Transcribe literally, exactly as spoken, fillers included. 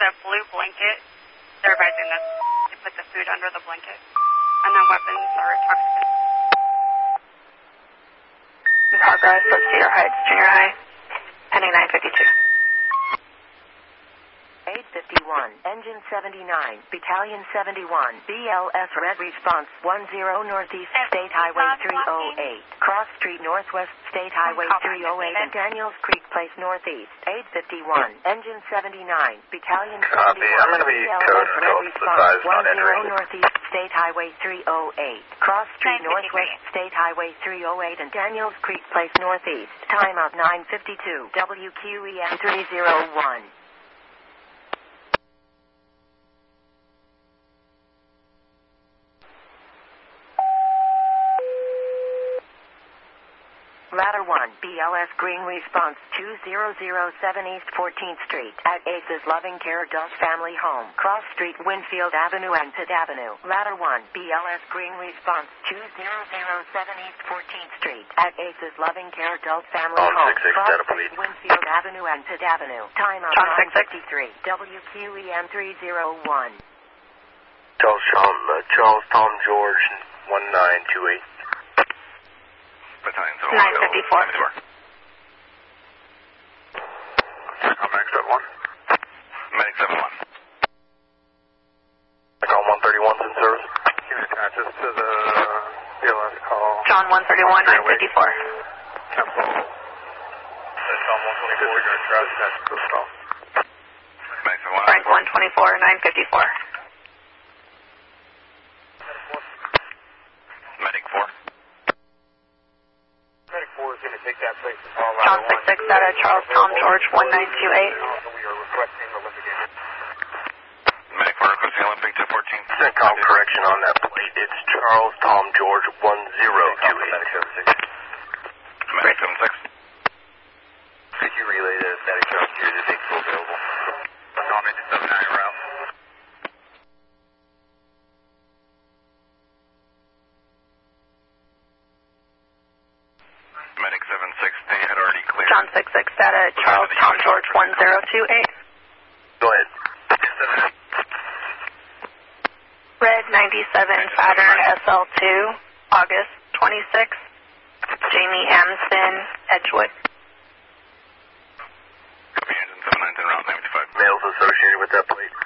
a blue blanket. They're advising us to put the food under the blanket. Unknown weapons are toxic. In progress, let's see our heights, junior high. Pending nine fifty-two. eight fifty-one, Engine seventy-nine, Battalion seventy-one, B L S Red Response one zero Northeast State Highway three oh eight, Cross Street Northwest State Highway three oh eight, and Daniels Creek Place Northeast. eight fifty-one, Engine seventy-nine, Battalion seventy-one, B L S Red Response one zero Northeast State Highway three oh eight, Cross Street Northwest State Highway three oh eight, and Daniels Creek Place Northeast. Time out nine fifty-two, W Q E M three oh one. Ladder one, B L S Green Response two zero zero seven East fourteenth Street, at Ace's Loving Care Adult Family Home, Cross Street, Winfield Avenue and Pitt Avenue. Ladder one, B L S Green Response two zero zero seven East fourteenth Street, at Ace's Loving Care Adult Family um, Home, six, six, Cross Street, Winfield Avenue and Pitt Avenue. Time out nine fifty-three, W Q E M three oh one. Charles, um, uh, Charles Tom George one nine two eight. Battalion nine fifty-four. Medic seven one. Medic seven one. I call one thirty-one's in service. He attaches to the B L S call. John one thirty-one, nine fifty-four. Capital. Tom one twenty-four, you're in traffic, attached to the call. Medic seven one. Frank one twenty-four, nine fifty-four. Medic four. Medic four is going to take that place and call John six six, data Charles Tom George one nine two eight. We are requesting Olympic aid. Medic four requesting Olympic two fourteen. Call correction on that plate. It's Charles Tom George one zero two eight. Medic seven six. Medic seven six. Could you relay the medic job here to take full available? Tom engine seven nine route. Medic seven six, they had already cleared. John six six, data Charles Tom George one zero two eight. Go ahead. Red ninety-seven Saturn S L two, August twenty-sixth. Jamie Amston, Edgewood. Copy engine seven nine ten route nine fifty-five. Males associated with that plate.